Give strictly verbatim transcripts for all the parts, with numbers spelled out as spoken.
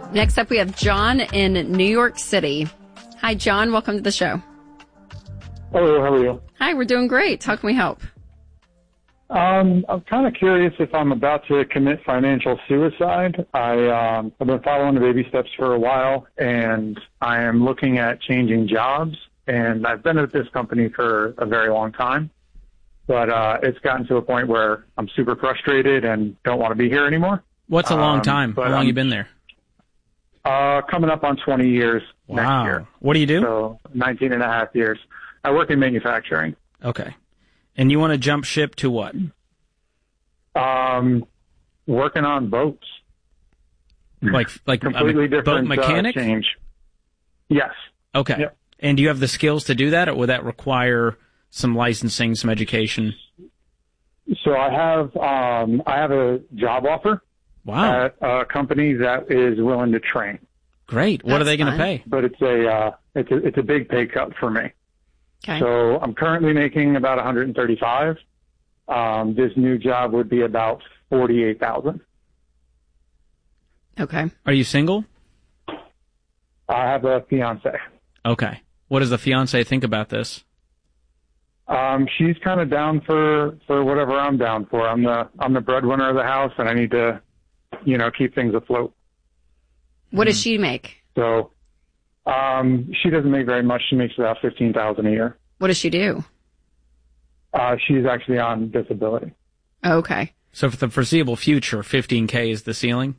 Next up, we have John in New York City. Hi, John. Welcome to the show. Hello, how are you? Hi, we're doing great. How can we help? Um, I'm kind of curious if I'm about to commit financial suicide. I, um, I've been following the baby steps for a while, and I am looking at changing jobs. And I've been at this company for a very long time, but uh, it's gotten to a point where I'm super frustrated and don't want to be here anymore. What's a long Um, time? but How long I'm- you been there? Uh, coming up on twenty years next Wow. year. What do you do? So nineteen and a half years. I work in manufacturing. Okay. And you want to jump ship to what? Um, working on boats. Like like Completely a boat different mechanic? Uh, change. Yes. Okay. Yep. And do you have the skills to do that, or would that require some licensing, some education? So I have um, I have a job offer Wow. at a company that is willing to train, Great. What are That's they going to fun. pay? but it's a uh, it's a it's a big pay cut for me. Okay. So I'm currently making about one hundred thirty-five. Um, this new job would be about forty-eight thousand. Okay. Are you single? I have a fiance. Okay. What does the fiance think about this? Um, she's kind of down for, for whatever I'm down for. I'm the I'm the breadwinner of the house, and I need to, you know, keep things afloat. What does she make? So, um, she doesn't make very much. She makes about fifteen thousand a year. What does she do? Uh, she's actually on disability. Okay. So for the foreseeable future, fifteen K is the ceiling?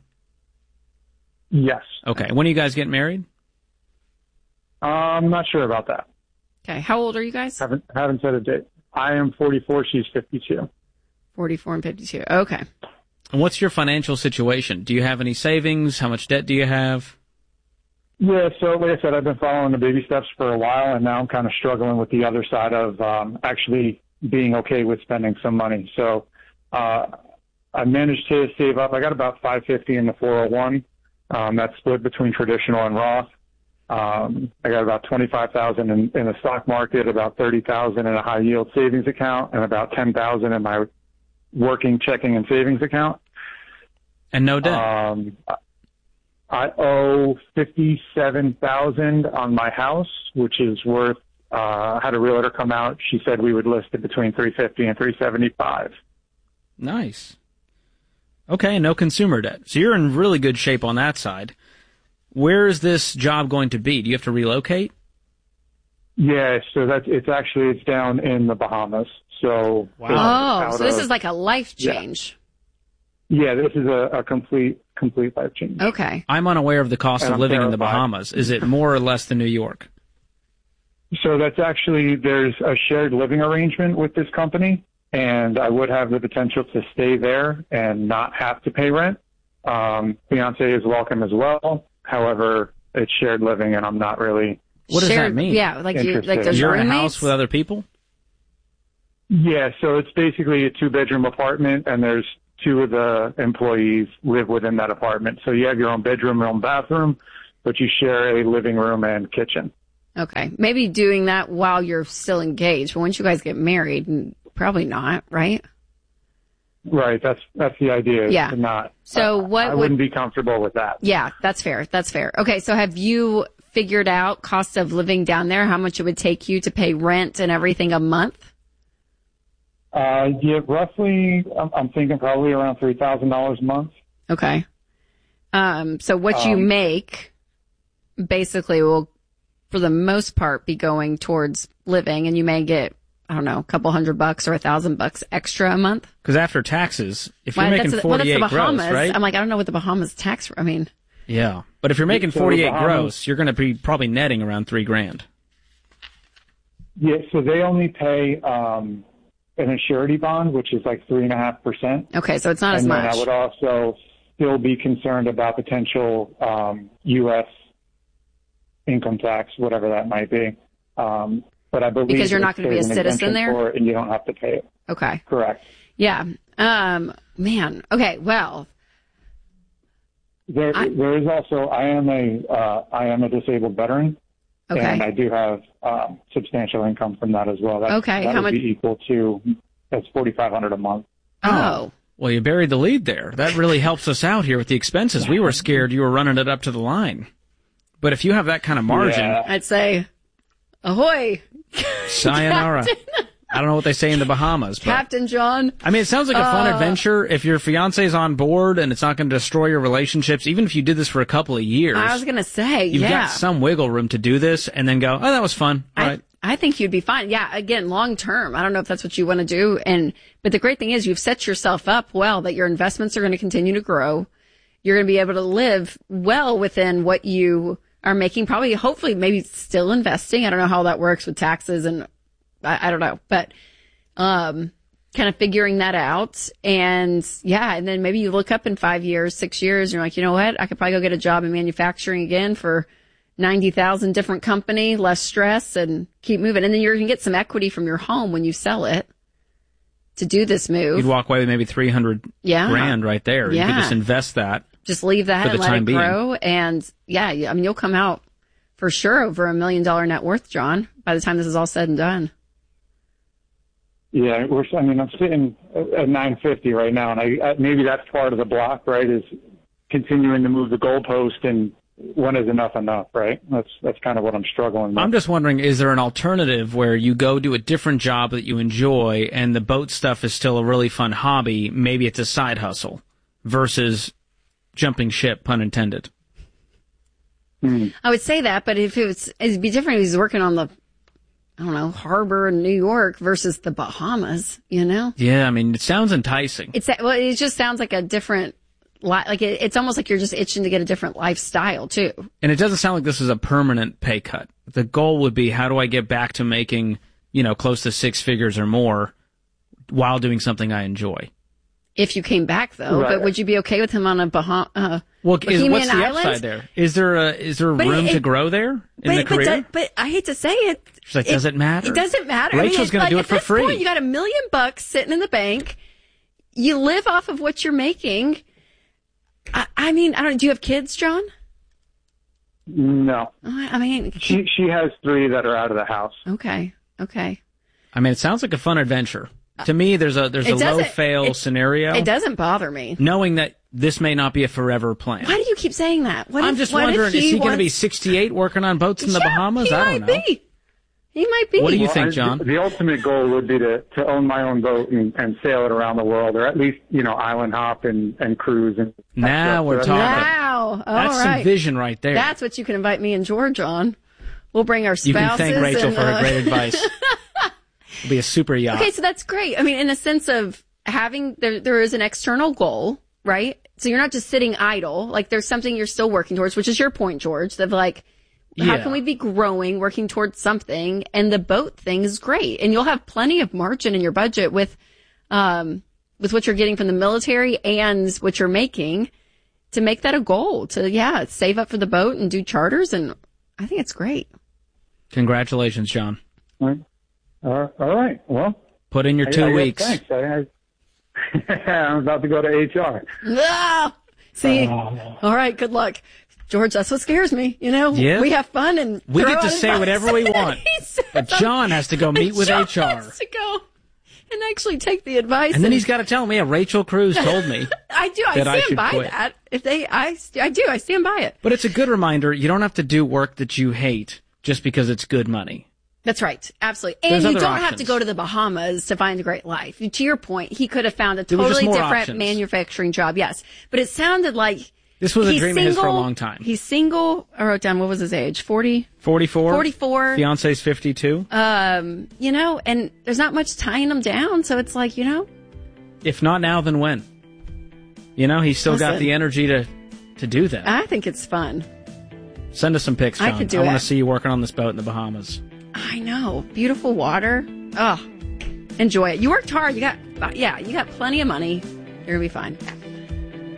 Yes. Okay. When are you guys getting married? I'm not sure about that. Okay. How old are you guys? Haven't haven't set a date. I am forty-four. She's fifty-two. forty-four and fifty-two. Okay. And what's your financial situation? Do you have any savings? How much debt do you have? Yeah. So, like I said, I've been following the baby steps for a while, and now I'm kind of struggling with the other side of um, actually being okay with spending some money. So, uh, I managed to save up. I got about five hundred fifty in the four oh one. Um, that's split between traditional and Roth. Um, I got about twenty-five thousand in, in the stock market, about thirty thousand in a high yield savings account, and about ten thousand in my working checking and savings account. And no debt? Um, I owe fifty-seven thousand on my house, which is worth. Uh, had a realtor come out. She said we would list it between three fifty and three seventy-five. Nice. Okay, no consumer debt. So you're in really good shape on that side. Where is this job going to be? Do you have to relocate? Yeah, so that's it's actually it's down in the Bahamas. So Wow. it's Oh, out so this of- is like a life change. yeah, this is a, a complete complete life change. Okay. I'm unaware of the cost And of I'm living in the terrified. Bahamas. Is it more or less than New York? So that's actually there's a shared living arrangement with this company, and I would have the potential to stay there and not have to pay rent. Um, fiance is welcome as well. However, it's shared living, and I'm not really. What does Shared- that mean? Yeah, like you, like Interesting. there's You're in a roommates? house with other people? Yeah, so it's basically a two-bedroom apartment, and there's two of the employees live within that apartment. So you have your own bedroom, your own bathroom, but you share a living room and kitchen. Okay. Maybe doing that while you're still engaged. But once you guys get married, n- probably not, right? Right, that's that's the idea. is Yeah. to not. So uh, what I would- wouldn't be comfortable with that. Yeah, that's fair. That's fair. Okay, so have you figured out cost of living down there, how much it would take you to pay rent and everything a month? Uh, yeah, roughly, I'm, I'm thinking probably around three thousand dollars a month. Okay. Um, so what you Um, make basically will, for the most part, be going towards living, and you may get, I don't know, a couple hundred bucks or a thousand bucks extra a month. Because after taxes, if you're Well, making that's, well, that's forty-eight the Bahamas. gross, right? I'm like, I don't know what the Bahamas tax. I mean, Yeah, but if you're making So forty-eight Bahamas- gross, you're going to be probably netting around three grand. Yeah, so they only pay um, an surety bond, which is like three and a half percent. okay, so it's not as And then much. I would also still be concerned about potential um, U S income tax, whatever that might be. Um, but I believe Because you're not if gonna be a there's an citizen exemption there? for it and you don't have to pay it. Okay. Correct. Yeah. Um, man. Okay. Well, There, I- there is also. I am a uh, I am a disabled veteran, okay. and I do have um, substantial income from that as well. That, Okay, that how would much- be equal to that's forty five hundred a month. Oh, Well, you buried the lead there. That really helps us out here with the expenses. We were scared you were running it up to the line. But if you have that kind of margin... Yeah. I'd say, ahoy. Sayonara. I don't know what they say in the Bahamas. But, Captain John. I mean, it sounds like a fun Uh, adventure. If your fiance's on board and it's not going to destroy your relationships, even if you did this for a couple of years... I was going to say, you've yeah. got some wiggle room to do this and then go, oh, that was fun. All I, right. I think you'd be fine. Yeah, again, long term. I don't know if that's what you want to do. And but the great thing is you've set yourself up well that your investments are going to continue to grow. You're going to be able to live well within what you are making, probably, hopefully, maybe still investing. I don't know how that works with taxes and I, I don't know, but um, kind of figuring that out. And yeah, and then maybe you look up in five years, six years, and you're like, you know what? I could probably go get a job in manufacturing again for ninety thousand, different company, less stress, and keep moving. And then you're going to get some equity from your home when you sell it to do this move. You'd walk away with maybe three hundred Yeah. grand right there. Yeah. You could just invest that. Just leave that For and the let time it being. grow. And yeah, I mean, you'll come out for sure over a million dollar net worth, John, by the time this is all said and done. Yeah, we're. I mean, I'm sitting at nine fifty right now, and I, I maybe that's part of the block, right? Is continuing to move the goalpost, and when is enough enough, right? That's that's kind of what I'm struggling with. I'm just wondering, is there an alternative where you go do a different job that you enjoy and the boat stuff is still a really fun hobby, maybe it's a side hustle, versus jumping ship, pun intended? Hmm. I would say that, but if it was, it'd be different if he's working on the, I don't know, harbor in New York versus the Bahamas, you know? Yeah, I mean, it sounds enticing. It's, well, it just sounds like a different, li- like it, it's almost like you're just itching to get a different lifestyle too. And it doesn't sound like this is a permanent pay cut. The goal would be, how do I get back to making, you know, close to six figures or more while doing something I enjoy? If you came back though, Right. but would you be okay with him on a Bahama, uh, Well, is, Bohemian what's the Islands? upside there? Is there a, is there But room it- to grow there in but, the but, career? do- but I hate to say it. She's like, does it matter? It doesn't matter. Rachel's I mean, it's gonna like, do it at for this free. Point, you got a million bucks sitting in the bank. You live off of what you're making. I, I mean, I don't. Do you have kids, John? No, I I mean, she she has three that are out of the house. okay, okay. I mean, it sounds like a fun adventure. To me, there's a there's It a low doesn't- fail it- scenario. It doesn't bother me. Knowing that this may not be a forever plan. Why do you keep saying that? What I'm if, just what if wondering, is he going to be wants- sixty-eight working on boats in the Yeah, Bahamas? He I might don't know. be. He might be. What do you Well, think, I- John? The ultimate goal would be to, to own my own boat and, and sail it around the world, or at least, you know, island hop and, and cruise. And Now we're So that's- talking. Wow. All That's some right. vision right there. That's what you can invite me and George on. We'll bring our spouses. you can thank Rachel and, for her uh, great advice. It'll be a super yacht. Okay, so that's great. I mean, in a sense of having, there, there is an external goal, right? So you're not just sitting idle. Like there's something you're still working towards, which is your point, George, of like, how Yeah. can we be growing, working towards something? And the boat thing is great. And you'll have plenty of margin in your budget with, um, with what you're getting from the military and what you're making to make that a goal to, yeah, save up for the boat and do charters. And I think it's great. Congratulations, John. Uh, all right. Well, Put in your I- two I guess weeks. Thanks. I, I, I'm about to go to H R. Ah! See, Oh. all right, good luck. George, that's what scares me. You know, Yeah. we have fun and We throw get to out say advice. whatever we want. He says- But John has to go meet with John H R. has to go and actually take the advice. And then he's got to tell me, yeah, Rachel Cruz told me. I do. I that I stand should by quit. that. If they, I, I do. I stand by it. But it's a good reminder, you don't have to do work that you hate just because it's good money. That's right. Absolutely. And There's you other don't have to options. go to the Bahamas to find a great life. To your point, he could have found a There was just totally more different options. manufacturing job. Yes. But it sounded like This was a he's dream single, of his for a long time. He's single. I wrote down, what was his age? forty? forty-four? forty-four. Fiance's fifty-two? Um, you know, and there's not much tying him down. So it's like, you know, If not now, then when? You know, he's still got Listen. the energy to, to do that. I think it's fun. Send us some pics, I John. could do I want it. to see you working on this boat in the Bahamas. I know. Beautiful water. Oh, enjoy it. You worked hard. You got, yeah, you got plenty of money. You're going to be fine.